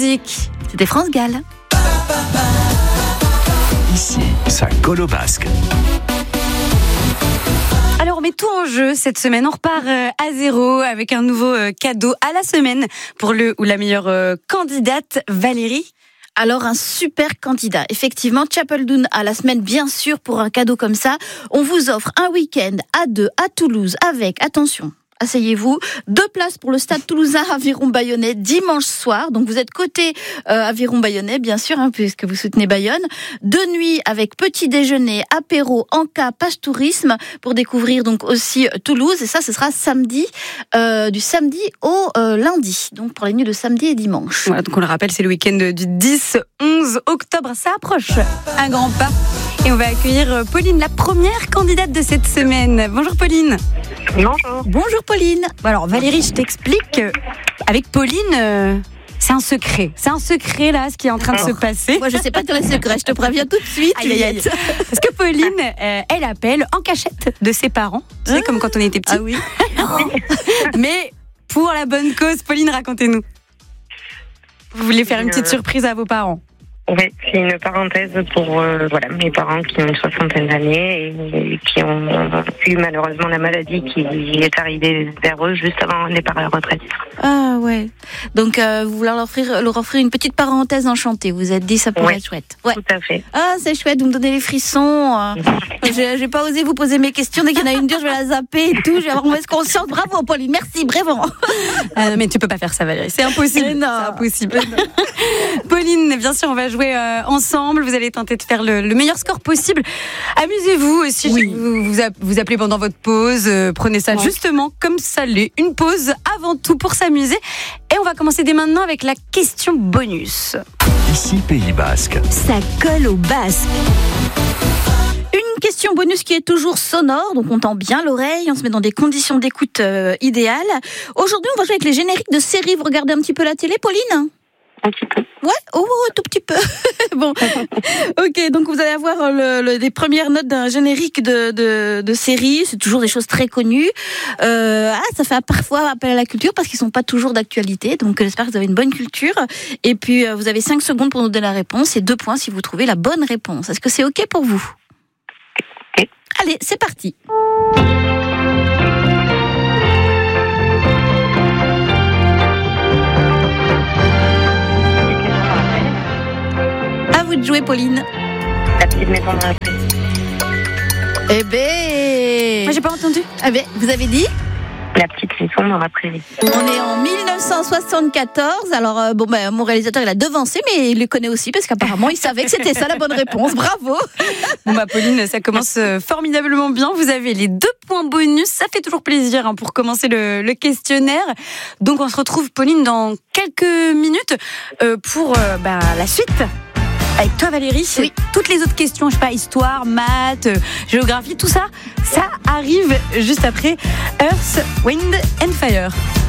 musique. C'était France Gall. Ici, ça colle au basque. Alors on met tout en jeu cette semaine, on repart à zéro avec un nouveau cadeau à la semaine pour le ou la meilleure candidate, Valérie. Alors un super candidat, effectivement, Chapeldoun à la semaine bien sûr pour un cadeau comme ça. On vous offre un week-end à 2 à Toulouse avec, attention, asseyez-vous, 2 places pour le stade toulousain Aviron-Bayonnais dimanche soir. Donc vous êtes côté Aviron-Bayonnais bien sûr, puisque vous soutenez Bayonne. 2 nuits avec petit déjeuner, apéro, encas, passe tourisme pour découvrir donc aussi Toulouse. Et ça, ce sera samedi, du samedi au lundi. Donc pour les nuits de samedi et dimanche. Voilà, donc on le rappelle, c'est le week-end du 10-11 octobre. Ça approche un grand pas. Et on va accueillir Pauline, la première candidate de cette semaine. Bonjour Pauline. Bonjour. Bonjour Pauline. Alors Valérie, je t'explique. Avec Pauline, c'est un secret. C'est un secret là, ce qui est en train de se passer. Moi je sais pas dire les secrets, je te préviens tout de suite. Aïe, aïe, aïe. Parce que Pauline, elle appelle en cachette de ses parents. Tu sais, comme quand on était petits. Ah oui. Mais pour la bonne cause, Pauline, racontez-nous. Vous voulez faire une petite surprise à vos parents? Oui, c'est une parenthèse pour mes parents qui ont une 60aine d'années et qui ont eu malheureusement la maladie qui est arrivée vers eux juste avant le départ à la retraite. Ah ouais. Donc vous voulez leur offrir une petite parenthèse enchantée. Vous vous êtes dit ça pourrait être chouette. Ouais. Tout à fait. Ah c'est chouette, vous me donnez les frissons. J'ai pas osé vous poser mes questions. Dès qu'il y en a une dure, je vais la zapper et tout. Je vais avoir mauvaise conscience. Bravo Pauline, merci, vraiment. Ah non, mais tu peux pas faire ça Valérie, c'est impossible. Non. C'est impossible. Pauline, bien sûr, on va jouer ensemble. Vous allez tenter de faire le meilleur score possible. Amusez-vous aussi. Oui. Vous appelez pendant votre pause. Prenez ça justement comme ça l'est. Une pause avant tout pour s'amuser. Et on va commencer dès maintenant avec la question bonus. Ici, Pays Basque. Ça colle au basque. Une question bonus qui est toujours sonore, donc on tend bien l'oreille, on se met dans des conditions d'écoute idéales. Aujourd'hui, on va jouer avec les génériques de séries. Vous regardez un petit peu la télé, Pauline ? Un petit peu. Ouais, tout petit peu. Bon, ok, donc vous allez avoir les premières notes d'un générique de série. C'est toujours des choses très connues. Ça fait parfois appel à la culture parce qu'ils sont pas toujours d'actualité. Donc j'espère que vous avez une bonne culture. Et puis vous avez 5 secondes pour nous donner la réponse et 2 points si vous trouvez la bonne réponse. Est-ce que c'est ok pour vous ? Ok. Allez, c'est parti. À vous de jouer, Pauline. La petite maison dans la prairie. Eh ben... Moi, j'ai pas entendu. Ah ben, vous avez dit ? La petite maison dans la prairie. On est en 1974. Alors, mon réalisateur, il a devancé, mais il le connaît aussi parce qu'apparemment, il savait que c'était ça la bonne réponse. Bravo. Bon Pauline, ça commence formidablement bien. Vous avez les 2 points bonus. Ça fait toujours plaisir pour commencer le questionnaire. Donc, on se retrouve, Pauline, dans quelques minutes pour la suite. Avec toi Valérie, oui. Toutes les autres questions, je sais pas, histoire, maths, géographie, tout ça, ça arrive juste après Earth, Wind and Fire.